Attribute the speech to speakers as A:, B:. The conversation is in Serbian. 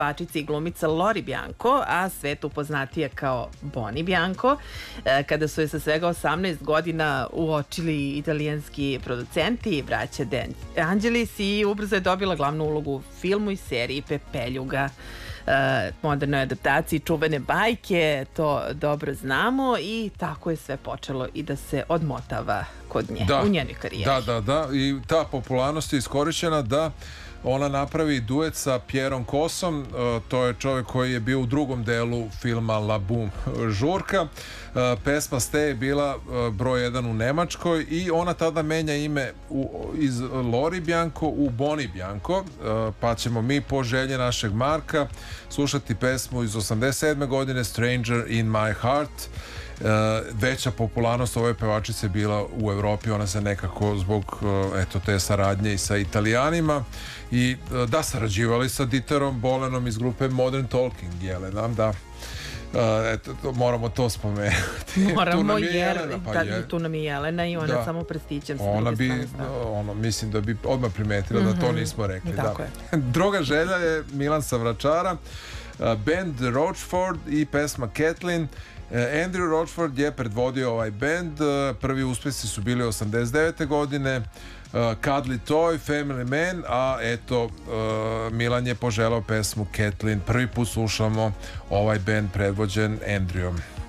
A: pevačica i glumica Lori Bianco, a svetu poznatija kao Boni Bianco, kada su je sa svega 18 godina uočili italijanski producenti, braća De Angelis, i ubrzo je dobila glavnu ulogu u filmu i seriji Pepeljuga, modernoj adaptaciji čuvene bajke, to dobro znamo, i tako je sve počelo i da se odmotava kod nje, u njenoj karijeri.
B: Da, i ta popularnost je iskorišćena da ona napravi duet sa Pierom Kosom, to je čovjek koji je bio u drugom delu filma La Boom žurka. Pesma Ste je bila broj 1 u Nemačkoj i ona tada menja ime iz Lori Bianco u Boni Bianco, pa ćemo mi po želji našeg Marka slušati pesmu iz 87. godine Stranger in My Heart. Veća popularnost ove pevačice bila u Evropi, ona se nekako zbog te saradnje i sa Italijanima i da, sarađivali sa Dieterom Bohlenom iz grupe Modern Talking, Jelena, da. Moramo to spomenuti.
A: Moramo, tu nam je Jelena i ona samo prstićem.
B: Ona bi, mislim da bi odmah primetila da to nismo rekli. Druga želja je Milan sa Vračara, band Rochford i pesma Kathleen. Andrew Rochford je predvodio ovaj band, prvi uspjesi su bili 89. godine, Cuddly Toy, Family Man, a eto Milan je poželao pesmu Kathleen. Prvi put slušamo ovaj band predvođen Andrewom.